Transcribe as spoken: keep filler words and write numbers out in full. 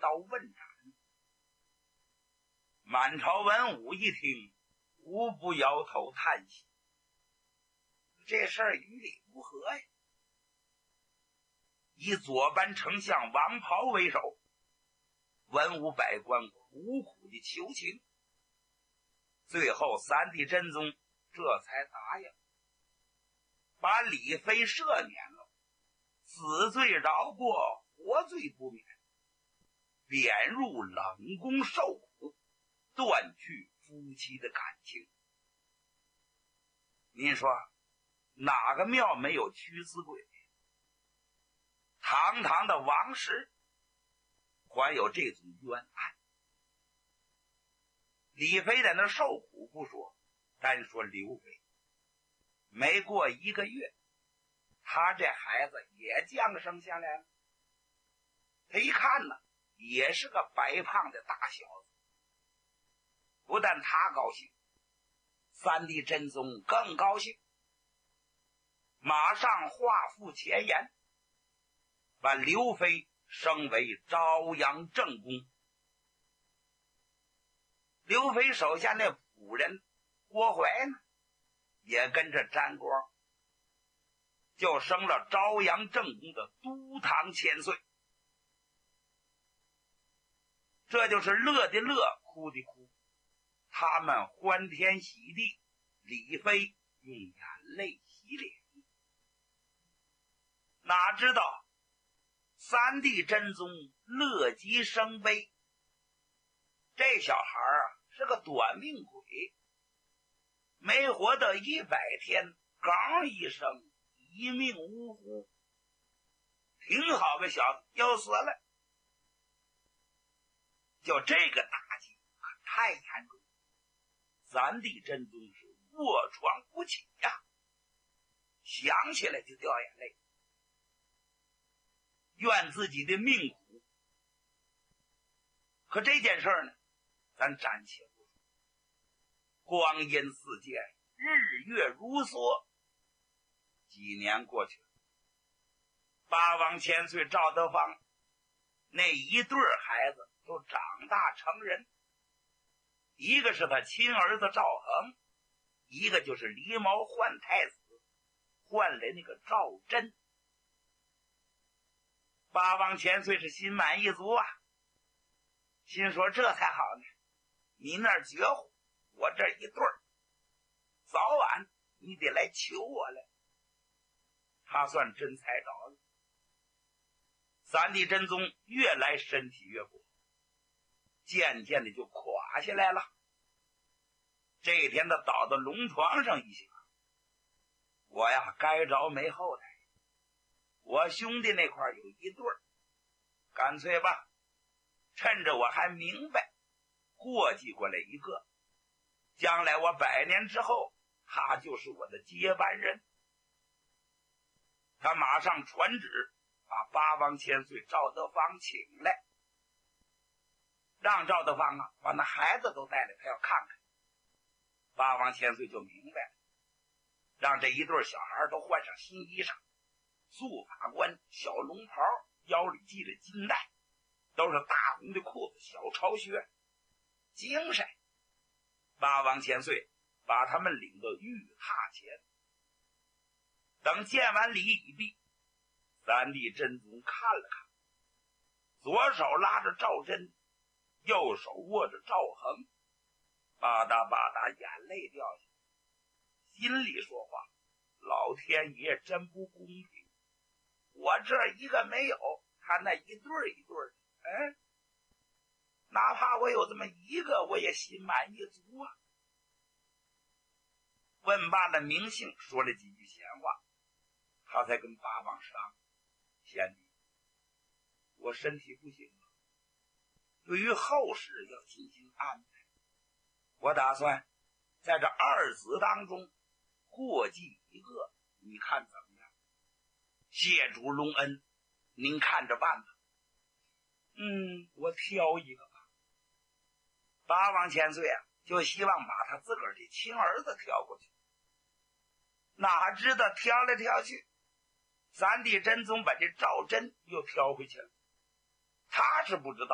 刀问斩。满朝文武一听，无不摇头叹息，这事儿与理不合呀。以左班丞相王袍为首，文武百官苦苦的求情，最后三帝真宗这才答应，把李妃赦免了，死罪饶过，活罪不免，贬入冷宫受苦，断去夫妻的感情。您说哪个庙没有屈死鬼？堂堂的王室还有这种冤案。李妃在那受苦不说，单说刘妃，没过一个月，他这孩子也降生下来了。他一看呢，也是个白胖的大小子。不但他高兴，三帝真宗更高兴，马上画附前言，把刘妃升为朝阳正宫。刘妃手下那仆人郭槐呢，也跟着沾光，就升了朝阳正宫的都堂千岁。这就是乐的乐，哭的哭，他们欢天喜地，李妃用眼泪洗脸。哪知道三帝真宗乐极生悲，这小孩啊是个短命鬼，没活到一百天，刚一声一命呜呼，挺好个小子要死了。就这个打击可太严重，三帝真宗是卧床不起呀、啊，想起来就掉眼泪，怨自己的命苦。可这件事呢，咱暂且不说。光阴似箭，日月如梭，几年过去了，八王千岁赵德芳那一对孩子都长大成人，一个是他亲儿子赵恒，一个就是狸猫换太子换来那个赵祯。八王千岁是心满意足啊，心说这才好呢，你那儿绝户，我这一对儿，早晚你得来求我来。他算真猜着了。三帝真宗越来身体越不好，渐渐的就垮下来了。这一天他倒到龙床上一想，我呀该着没后台，我兄弟那块有一对儿，干脆吧，趁着我还明白，过继过来一个，将来我百年之后，他就是我的接班人。他马上传旨，把八王千岁赵德芳请来，让赵德芳啊把那孩子都带来，他要看看。八王千岁就明白了，让这一对小孩都换上新衣裳，素发冠，小龙袍，腰里系着金带，都是大红的裤子，小朝靴，精神。八王千岁把他们领到御榻前，等见完礼已毕，三帝真宗看了看，左手拉着赵祯，右手握着赵恒，吧嗒吧嗒眼泪掉下，心里说话，老天爷真不公平，我这一个没有，他那一对一对的，哎，哪怕我有这么一个，我也心满意足啊。问罢了名姓，说了几句闲话，他才跟八王商，贤弟，我身体不行了，对于后事要进行安排，我打算在这二子当中过继一个，你看怎么样？谢主隆恩，您看着办吧。嗯，我挑一个吧。八王千岁啊，就希望把他自个儿的亲儿子挑过去，哪知道挑来挑去，三帝真宗把这赵祯又挑回去了。他是不知道